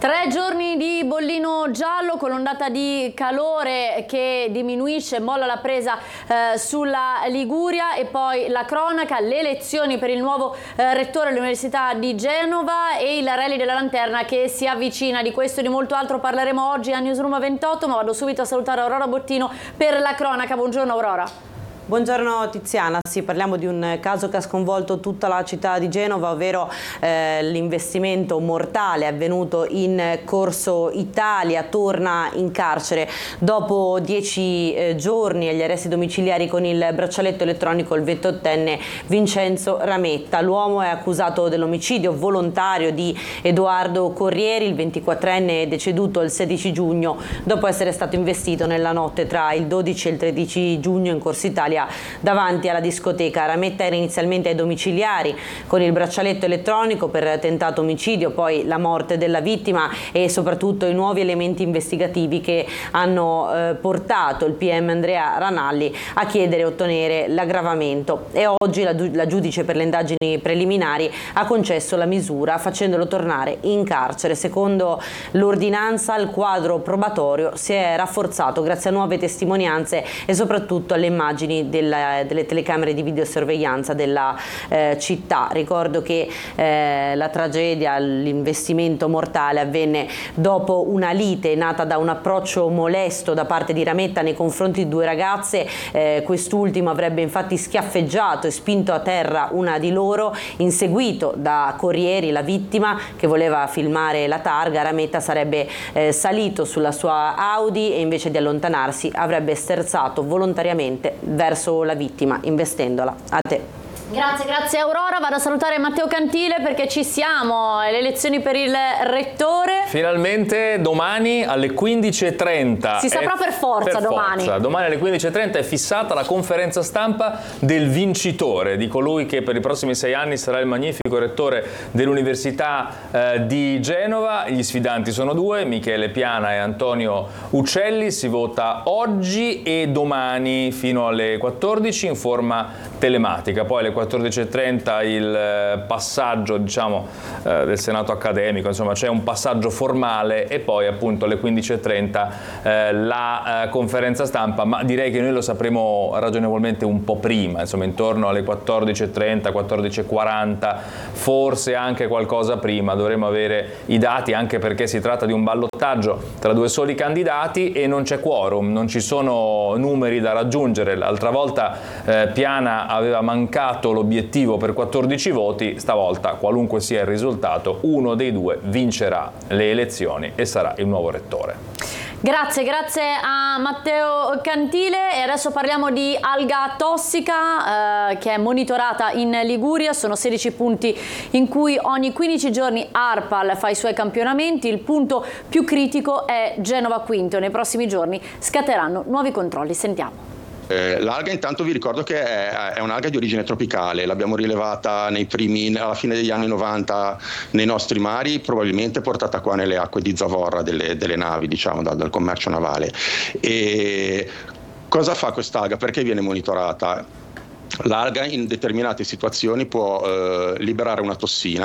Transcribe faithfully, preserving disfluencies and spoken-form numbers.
Tre giorni di bollino giallo con l'ondata di calore che diminuisce, molla la presa eh, sulla Liguria, e poi la cronaca, le elezioni per il nuovo eh, rettore dell'Università di Genova e il rally della Lanterna che si avvicina. Di questo e di molto altro parleremo oggi a Newsroom ventotto, ma vado subito a salutare Aurora Bottino per la cronaca. Buongiorno Aurora. Buongiorno Tiziana, sì, parliamo di un caso che ha sconvolto tutta la città di Genova, ovvero eh, l'investimento mortale avvenuto in Corso Italia. Torna in carcere dopo dieci eh, giorni agli arresti domiciliari con il braccialetto elettronico il ventottenne Vincenzo Rametta. L'uomo è accusato dell'omicidio volontario di Edoardo Corrieri, il ventiquattrenne deceduto il sedici giugno dopo essere stato investito nella notte tra il dodici e il tredici giugno in Corso Italia davanti alla discoteca. Rametta era inizialmente ai domiciliari con il braccialetto elettronico per tentato omicidio, poi la morte della vittima e soprattutto i nuovi elementi investigativi che hanno eh, portato il P M Andrea Ranalli a chiedere e ottenere l'aggravamento, e oggi la, la giudice per le indagini preliminari ha concesso la misura facendolo tornare in carcere. Secondo l'ordinanza il quadro probatorio si è rafforzato grazie a nuove testimonianze e soprattutto alle immagini Della, delle telecamere di videosorveglianza della eh, città. Ricordo che eh, la tragedia, l'investimento mortale avvenne dopo una lite nata da un approccio molesto da parte di Rametta nei confronti di due ragazze. Eh, quest'ultimo avrebbe infatti schiaffeggiato e spinto a terra una di loro, inseguito da Corrieri, la vittima, che voleva filmare la targa. Rametta sarebbe eh, salito sulla sua Audi e invece di allontanarsi avrebbe sterzato volontariamente verso la vittima investendola. A te. Grazie, grazie Aurora. Vado a salutare Matteo Cantile perché ci siamo, le elezioni per il rettore. Finalmente domani alle quindici e trenta. Si saprà per forza per domani. Forza. Domani alle quindici e trenta è fissata la conferenza stampa del vincitore, di colui che per i prossimi sei anni sarà il magnifico rettore dell'Università eh, di Genova. Gli sfidanti sono due, Michele Piana e Antonio Uccelli. Si vota oggi e domani fino alle quattordici in forma telematica. Poi alle quattordici e trenta il passaggio, diciamo, eh, del Senato accademico, insomma c'è un passaggio formale, e poi appunto alle quindici e trenta eh, la eh, conferenza stampa, ma direi che noi lo sapremo ragionevolmente un po' prima, insomma intorno alle quattordici e trenta, quattordici e quaranta, forse anche qualcosa prima dovremo avere i dati, anche perché si tratta di un ballottaggio tra due soli candidati e non c'è quorum, non ci sono numeri da raggiungere. L'altra volta eh, Piana aveva mancato l'obiettivo per quattordici voti, stavolta qualunque sia il risultato uno dei due vincerà le elezioni e sarà il nuovo rettore. Grazie, grazie a Matteo Cantile. E adesso parliamo di alga tossica eh, che è monitorata in Liguria. Sono sedici punti in cui ogni quindici giorni ARPAL fa i suoi campionamenti. Il punto più critico è Genova Quinto. Nei prossimi giorni scatteranno nuovi controlli. Sentiamo. Eh, l'alga, intanto vi ricordo che è, è un'alga di origine tropicale, l'abbiamo rilevata nei primi, alla fine degli anni novanta nei nostri mari, probabilmente portata qua nelle acque di zavorra delle, delle navi, diciamo, dal, dal commercio navale. E cosa fa quest'alga? Perché viene monitorata? L'alga in determinate situazioni può eh, liberare una tossina